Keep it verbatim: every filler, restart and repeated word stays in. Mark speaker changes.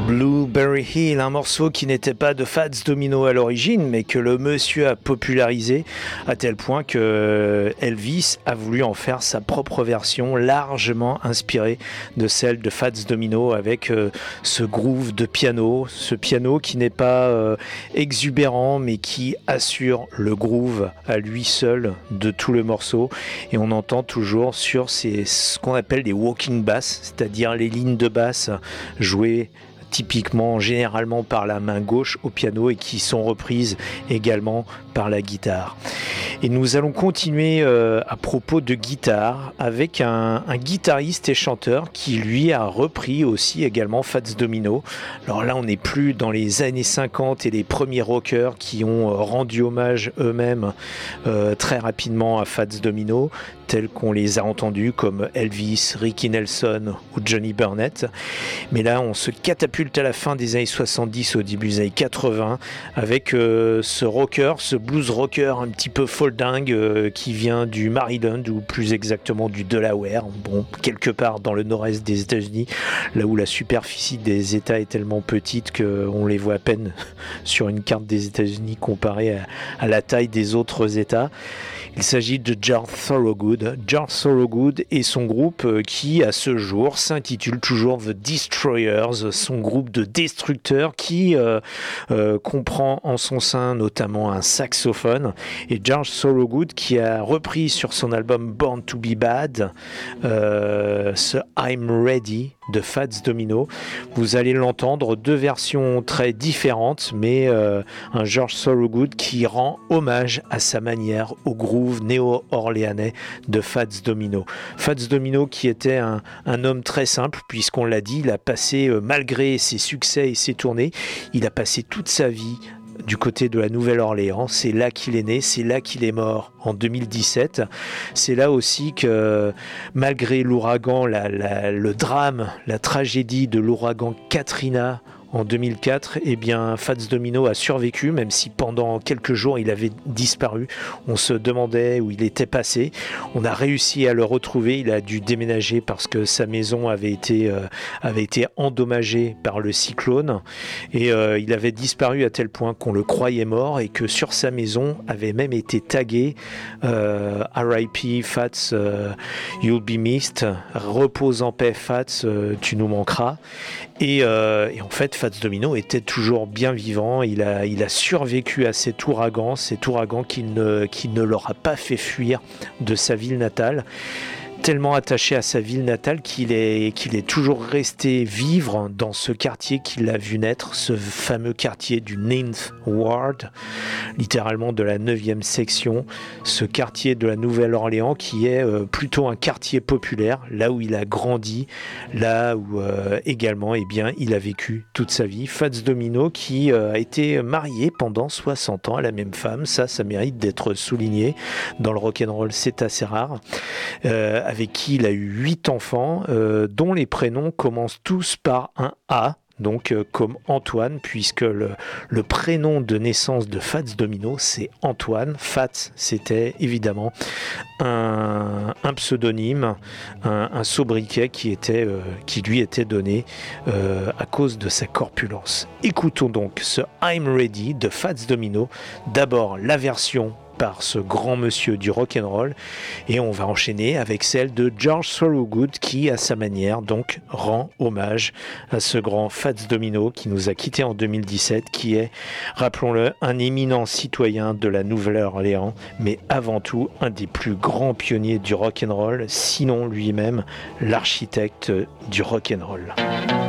Speaker 1: Blueberry Hill, un morceau qui n'était pas de Fats Domino à l'origine, mais que le monsieur a popularisé à tel point que Elvis a voulu en faire sa propre version, largement inspirée de celle de Fats Domino, avec euh, ce groove de piano, ce piano qui n'est pas euh, exubérant, mais qui assure le groove à lui seul de tout le morceau. Et on entend toujours sur ces, ce qu'on appelle des walking bass, c'est-à-dire les lignes de basse jouées typiquement, généralement par la main gauche au piano et qui sont reprises également par la guitare. Et nous allons continuer euh, à propos de guitare avec un, un guitariste et chanteur qui lui a repris aussi également Fats Domino. Alors là on n'est plus dans les années cinquante et les premiers rockers qui ont rendu hommage eux-mêmes euh, très rapidement à Fats Domino, tels qu'on les a entendus comme Elvis, Ricky Nelson ou Johnny Burnett. Mais là on se catapulte à la fin des années soixante-dix, au début des années quatre-vingts, avec euh, ce rocker, ce blues rocker un petit peu foldingue euh, qui vient du Maryland, ou plus exactement du Delaware, bon, quelque part dans le nord-est des États-Unis, là où la superficie des États est tellement petite qu'on les voit à peine sur une carte des États-Unis comparée à, à la taille des autres États. Il s'agit de George Thorogood. George Thorogood et son groupe qui, à ce jour, s'intitule toujours The Destroyers, son groupe de destructeurs qui euh, euh, comprend en son sein notamment un saxophone. Et George Thorogood qui a repris sur son album Born to be Bad euh, ce I'm Ready de Fats Domino. Vous allez l'entendre, deux versions très différentes, mais euh, un George Thorogood qui rend hommage à sa manière au groove néo-orléanais de Fats Domino. Fats Domino qui était un, un homme très simple, puisqu'on l'a dit, il a passé, euh, malgré ses succès et ses tournées, il a passé toute sa vie du côté de la Nouvelle-Orléans. C'est là qu'il est né, c'est là qu'il est mort en deux mille dix-sept. C'est là aussi que, malgré l'ouragan, la, la, le drame, la tragédie de l'ouragan Katrina en deux mille quatre, eh bien, Fats Domino a survécu, même si pendant quelques jours il avait disparu. On se demandait où il était passé. On a réussi à le retrouver. Il a dû déménager parce que sa maison avait été, euh, avait été endommagée par le cyclone. Et euh, il avait disparu à tel point qu'on le croyait mort et que sur sa maison avait même été tagué euh, R I P Fats, euh, you'll be missed. Repose en paix Fats, euh, tu nous manqueras. Et, euh, et en fait, Fats Domino était toujours bien vivant. Il a, il a survécu à cet ouragan, cet ouragan qui ne, qui ne l'aura pas fait fuir de sa ville natale. Tellement attaché à sa ville natale qu'il est, qu'il est toujours resté vivre dans ce quartier qu'il a vu naître, ce fameux quartier du Ninth Ward, littéralement de la neuvième section, ce quartier de la Nouvelle-Orléans qui est euh, plutôt un quartier populaire, là où il a grandi, là où euh, également eh bien, il a vécu toute sa vie. Fats Domino qui euh, a été marié pendant soixante ans à la même femme, ça, ça mérite d'être souligné. Dans le rock'n'roll, c'est assez rare. Euh, avec qui il a eu huit enfants, euh, dont les prénoms commencent tous par un A, donc euh, comme Antoine, puisque le, le prénom de naissance de Fats Domino, c'est Antoine. Fats, c'était évidemment un, un pseudonyme, un, un sobriquet qui, était, euh, qui lui était donné euh, à cause de sa corpulence. Écoutons donc ce I'm Ready de Fats Domino, d'abord la version par ce grand monsieur du rock'n'roll, et on va enchaîner avec celle de George Thorogood qui, à sa manière, donc rend hommage à ce grand Fats Domino qui nous a quittés en deux mille dix-sept, qui est, rappelons-le, un éminent citoyen de la Nouvelle-Orléans, mais avant tout un des plus grands pionniers du rock'n'roll, sinon lui-même l'architecte du rock'n'roll.